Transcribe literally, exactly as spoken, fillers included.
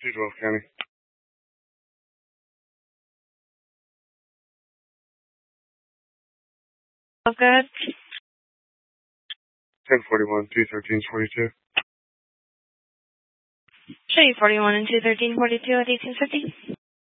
two twelve County. Oh, good. ten forty-one, two thirteen, forty-two. Show you forty-one and two thirteen, forty-two at eighteen fifty.